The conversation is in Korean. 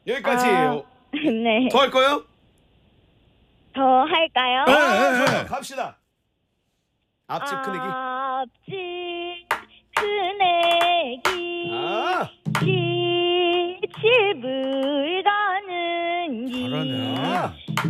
여기까지. 네. 더 할 거요? 더 할까요? 좋아요. 갑시다. 앞집 큰애기. 앞집 큰애기 아. 집